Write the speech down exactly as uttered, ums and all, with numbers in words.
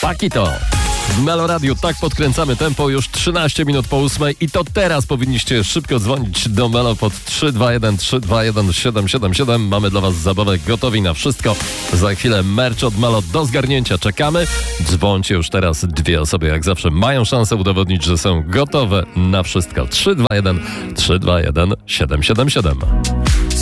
Fakito. W Meloradiu tak podkręcamy tempo już trzynaście minut po ósmej i to teraz powinniście szybko dzwonić do Melo pod trzy dwa jeden trzy dwa jeden siedem siedem siedem. Mamy dla was zabawę, gotowi na wszystko. Za chwilę merch od Melo do zgarnięcia. Czekamy. Dzwońcie już teraz. Dwie osoby jak zawsze mają szansę udowodnić, że są gotowe na wszystko. trzy dwa jeden trzy dwa jeden siedem siedem siedem.